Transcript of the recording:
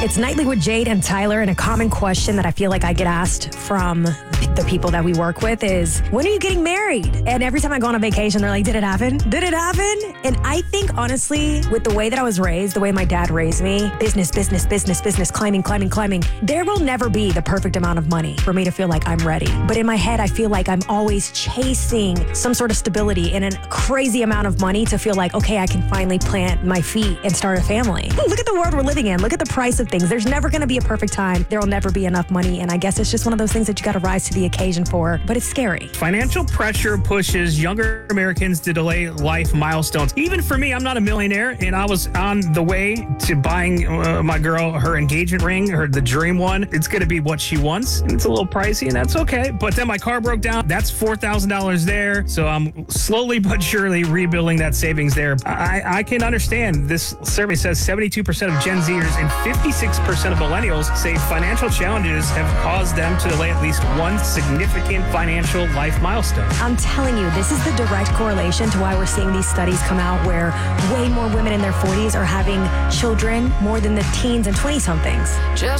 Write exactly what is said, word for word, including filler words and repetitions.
It's Nightly with Jade and Tyler, and a common question that I feel like I get asked from the people that we work with is, when are you getting married? And every time I go on a vacation, they're like, did it happen? Did it happen? And I think, honestly, with the way that I was raised, the way my dad raised me, business, business, business, business, climbing, climbing, climbing, there will never be the perfect amount of money for me to feel like I'm ready. But in my head, I feel like I'm always chasing some sort of stability and a crazy amount of money to feel like, okay, I can finally plant my feet and start a family. Look at the world we're living in. Look at the price of things. There's never going to be a perfect time. There will never be enough money. And I guess it's just one of those things that you got to rise to the occasion for, but it's scary. Financial pressure pushes younger Americans to delay life milestones. Even for me, I'm not a millionaire, and I was on the way to buying uh, my girl her engagement ring, her the dream one. It's going to be what she wants. It's a little pricey, and that's okay. But then my car broke down. That's four thousand dollars there. So I'm slowly but surely rebuilding that savings there. I, I can understand. This survey says seventy-two percent of Gen Zers and fifty-six percent of millennials say financial challenges have caused them to delay at least one significant financial life milestone. I'm telling you, this is the direct correlation to why we're seeing these studies come out where way more women in their forties are having children more than the teens and twenty-somethings.